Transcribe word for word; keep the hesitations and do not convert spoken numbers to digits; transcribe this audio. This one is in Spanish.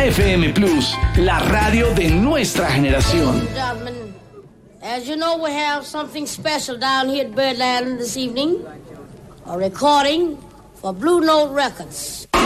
F M Plus, la radio de nuestra generación. Gentlemen, as you know, we have something special down here at Birdland this evening. A recording for Blue Note Records.